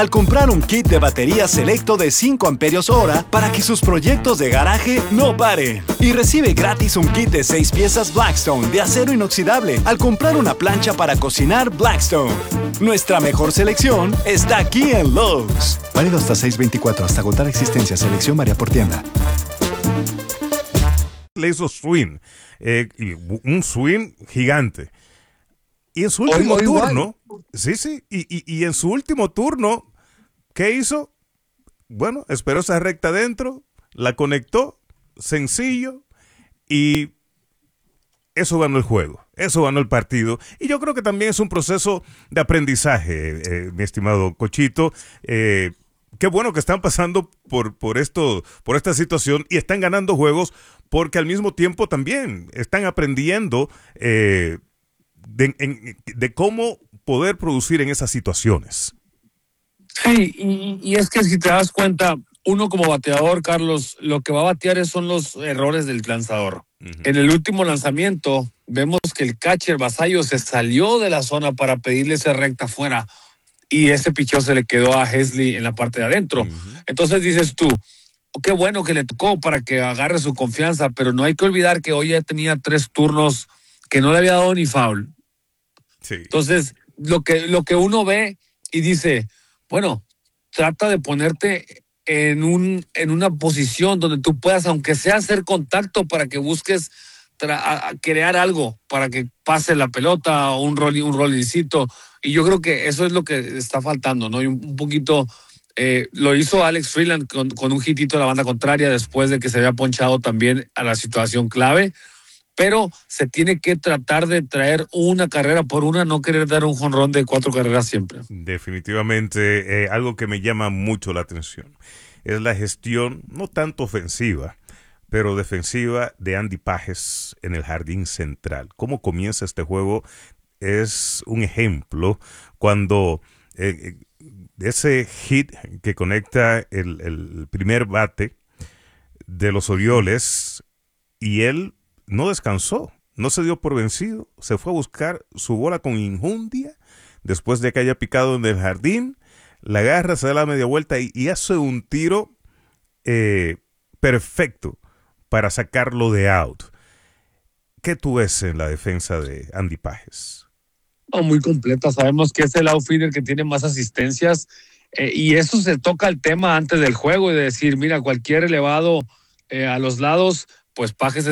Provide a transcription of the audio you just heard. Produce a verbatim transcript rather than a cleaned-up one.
Al comprar un kit de batería selecto de cinco amperios hora para que sus proyectos de garaje no paren. Y recibe gratis un kit de seis piezas Blackstone de acero inoxidable al comprar una plancha para cocinar Blackstone. Nuestra mejor selección está aquí en Lowe's. Válido hasta seis veinticuatro, hasta agotar existencia. Selección varía por tienda. Le hizo swing, eh, un swing gigante. Y en su último Oigo, turno, igual. sí, sí, y, y, y en su último turno, ¿qué hizo? Bueno, esperó esa recta adentro, la conectó, sencillo, y eso ganó el juego, eso ganó el partido. Y yo creo que también es un proceso de aprendizaje, eh, mi estimado Cochito. Eh, qué bueno que están pasando por, por, esto, por esta situación y están ganando juegos, porque al mismo tiempo también están aprendiendo eh, de, en, de cómo poder producir en esas situaciones. Sí, y, y es que si te das cuenta, uno como bateador, Carlos, lo que va a batear son los errores del lanzador. Uh-huh. En el último lanzamiento, vemos que el catcher Vasallo se salió de la zona para pedirle esa recta afuera y ese picheo se le quedó a Hesley en la parte de adentro. Uh-huh. Entonces dices tú, qué bueno que le tocó para que agarre su confianza, pero no hay que olvidar que hoy ya tenía tres turnos que no le había dado ni foul. Sí. Entonces, lo que, lo que uno ve y dice, bueno, trata de ponerte en un en una posición donde tú puedas, aunque sea hacer contacto, para que busques tra- a crear algo, para que pase la pelota o un rol, un rolicito. Y yo creo que eso es lo que está faltando, ¿no? Y un, un poquito eh, lo hizo Alex Freeland con, con un hitito de la banda contraria después de que se había ponchado también a la situación clave. Pero se tiene que tratar de traer una carrera por una, no querer dar un jonrón de cuatro carreras siempre. Definitivamente, eh, algo que me llama mucho la atención es la gestión, no tanto ofensiva, pero defensiva de Andy Pages en el jardín central. Cómo comienza este juego es un ejemplo cuando eh, ese hit que conecta el, el primer bate de los Orioles, y él no descansó, no se dio por vencido, se fue a buscar su bola con injundia, después de que haya picado en el jardín, la agarra, se da la media vuelta y, y hace un tiro eh, perfecto para sacarlo de out. ¿Qué tú ves en la defensa de Andy Pages? Oh, muy completa, sabemos que es el outfielder que tiene más asistencias, eh, y eso se toca el tema antes del juego y de decir, mira, cualquier elevado eh, a los lados, pues Pages